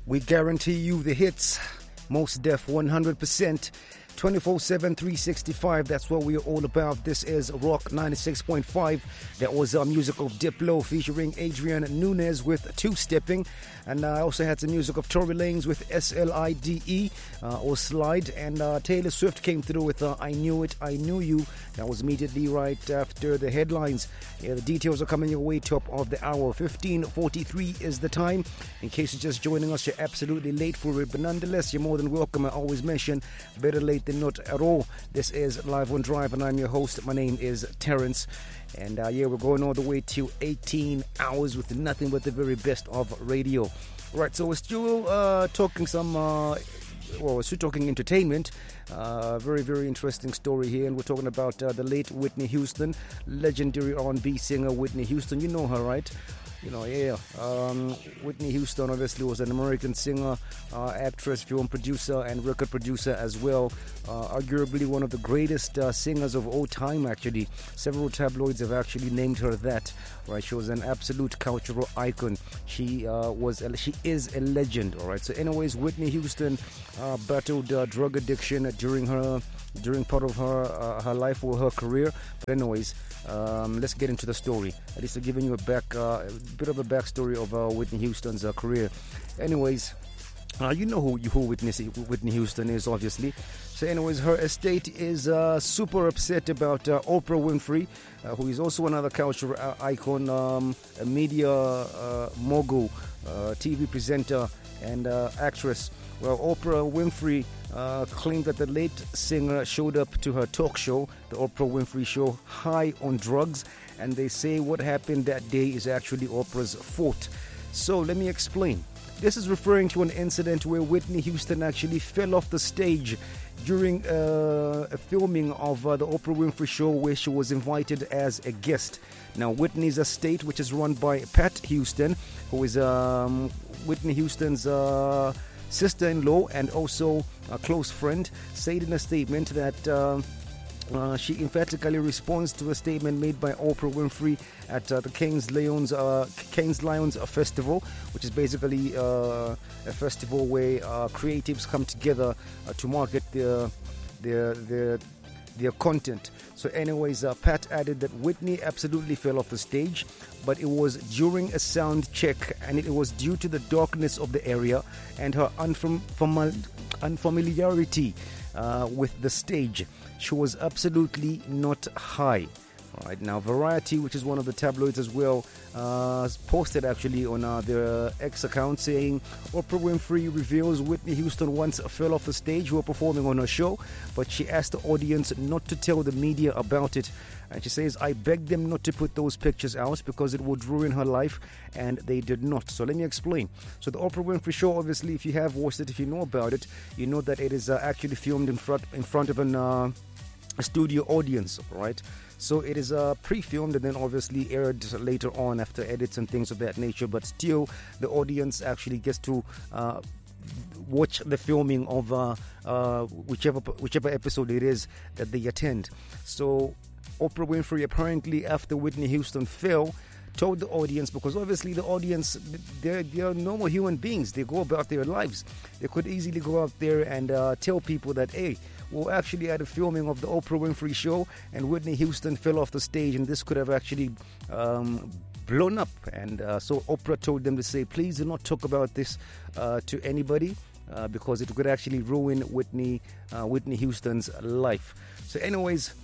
We guarantee you the hits, most def 100%. 24/7, 365, that's what we are all about. This is Rock 96.5. That was music of Diplo featuring Adrian Nunez with Two Stepping. And I also had some music of Tory Lanez with SLIDE or Slide. And Taylor Swift came through with I Knew It, I Knew You. That was immediately right after the headlines. Yeah, the details are coming your way, top of the hour. 15:43 is the time. In case you're just joining us, you're absolutely late for it. But nonetheless, you're more than welcome. I always mention, better late than not at all. This is Live on Drive, and I'm your host. My name is Terrence. And yeah, we're going all the way to 18 hours with nothing but the very best of radio. Right, so we're still talking we're still talking entertainment. Very, very interesting story here. And we're talking about the late Whitney Houston, legendary R&B singer Whitney Houston. You know her, right? You know, yeah. Whitney Houston obviously was an American singer, actress, film producer, and record producer as well. Arguably one of the greatest singers of all time, actually. Several tabloids have actually named her that. Right? She was an absolute cultural icon. She is a legend. All right. So, anyways, Whitney Houston battled drug addiction during part of her life or her career. But anyways, let's get into the story. At least I'm giving you a bit of a backstory of Whitney Houston's career. Anyways, you know who Whitney Houston is, obviously. So anyways, her estate is super upset about Oprah Winfrey, who is also another cultural icon, a media mogul, TV presenter, and actress. Well, Oprah Winfrey claimed that the late singer showed up to her talk show, the Oprah Winfrey Show, high on drugs, and they say what happened that day is actually Oprah's fault. So let me explain. This is referring to an incident where Whitney Houston actually fell off the stage during a filming of the Oprah Winfrey Show, where she was invited as a guest. Now, Whitney's estate, which is run by Pat Houston, who is Whitney Houston's sister-in-law and also a close friend, said in a statement that she emphatically responds to a statement made by Oprah Winfrey at the Cannes Lions Festival, which is basically a festival where creatives come together to market their content. So anyways, Pat added that Whitney absolutely fell off the stage, but it was during a sound check, and it was due to the darkness of the area and her unfamiliarity with the stage. She was absolutely not high. All right, now Variety, which is one of the tabloids as well, posted actually on their X account saying Oprah Winfrey reveals Whitney Houston once fell off the stage while performing on her show, but she asked the audience not to tell the media about it. And she says, I begged them not to put those pictures out because it would ruin her life, and they did not. So let me explain. So the Oprah Winfrey Show, obviously, if you have watched it, if you know about it, you know that it is actually filmed in front of a studio audience, right? So it is pre-filmed and then obviously aired later on after edits and things of that nature, but still the audience actually gets to watch the filming of whichever episode it is that they attend. So Oprah Winfrey apparently, after Whitney Houston fell, told the audience, because obviously the audience, they're normal human beings, they go about their lives. They could easily go out there and tell people that, hey, we're actually at a filming of the Oprah Winfrey Show and Whitney Houston fell off the stage, and this could have actually blown up. And so Oprah told them to say, please do not talk about this to anybody, because it could actually ruin Whitney Houston's life. So anyways,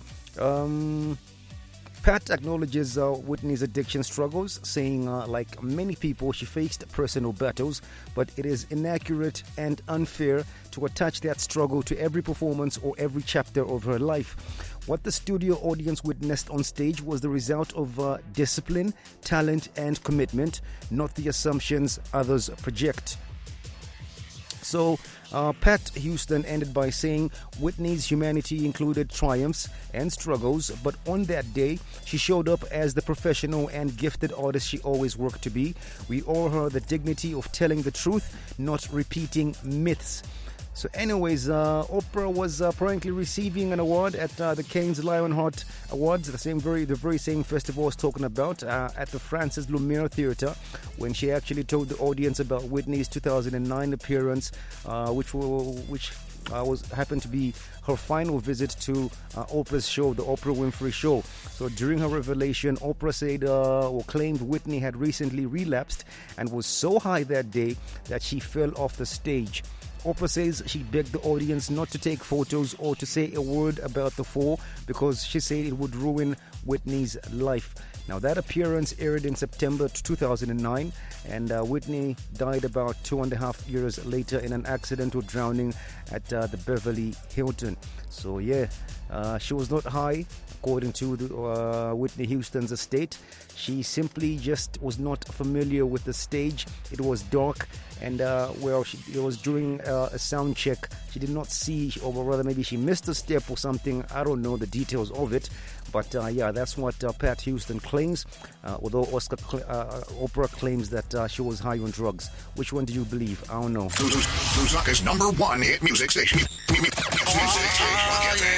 Pat acknowledges Whitney's addiction struggles, saying, like many people, she faced personal battles, but it is inaccurate and unfair to attach that struggle to every performance or every chapter of her life. What the studio audience witnessed on stage was the result of discipline, talent, and commitment, not the assumptions others project. So, Pat Houston ended by saying Whitney's humanity included triumphs and struggles, but on that day, she showed up as the professional and gifted artist she always worked to be. We owe her the dignity of telling the truth, not repeating myths. So anyways, Oprah was apparently receiving an award at the Cannes Lionheart Awards, the very same festival I was talking about, at the Francis Lumiere Theatre, when she actually told the audience about Whitney's 2009 appearance, which happened to be her final visit to Oprah's show, the Oprah Winfrey Show. So during her revelation, Oprah said or claimed Whitney had recently relapsed and was so high that day that she fell off the stage. Oprah says she begged the audience not to take photos or to say a word about the fall because she said it would ruin Whitney's life. Now, that appearance aired in September 2009, and Whitney died about 2.5 years later in an accidental drowning at the Beverly Hilton. So, yeah, she was not high, according to Whitney Houston's estate. She simply just was not familiar with the stage. It was dark, and it was during a sound check. She did not see, or rather maybe she missed a step or something. I don't know the details of it. But yeah, that's what Pat Houston claims, although Oprah claims that she was high on drugs. Which one do you believe? I don't know. Lusaka's #1 hit music station.